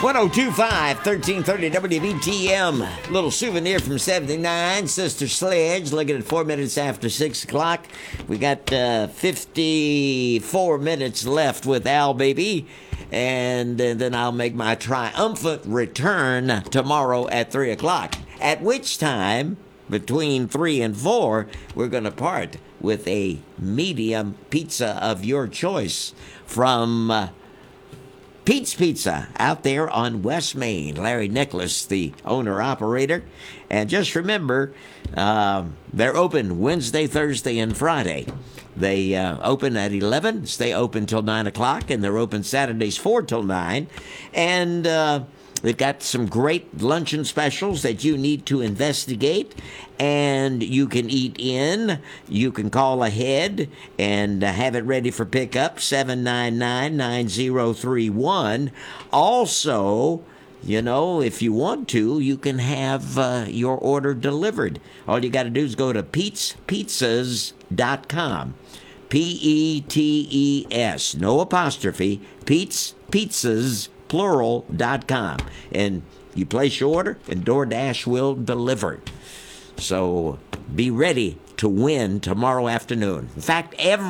1025, 1330 WBTM. Little souvenir from 79. Sister Sledge, looking at 4 minutes after 6 o'clock. We got 54 minutes left with Al Baby. And then I'll make my triumphant return tomorrow at 3 o'clock. At which time, between 3 and 4, we're going to part with a medium pizza of your choice from Pete's Pizza out there on West Main. Larry Nicholas, the owner-operator. And just remember, they're open Wednesday, Thursday, and Friday. They open at 11, stay open till 9 o'clock, and they're open Saturdays 4 till 9. And they've got some great luncheon specials that you need to investigate, and you can eat in. You can call ahead and have it ready for pickup, 799-9031. Also, you know, if you want to, you can have your order delivered. All you got to do is go to Pete'sPizzas.com. P-E-T-E-S, no apostrophe, Pete's Pizzas, plural.com. And you place your order, and DoorDash will deliver. So be ready to win tomorrow afternoon. In fact, every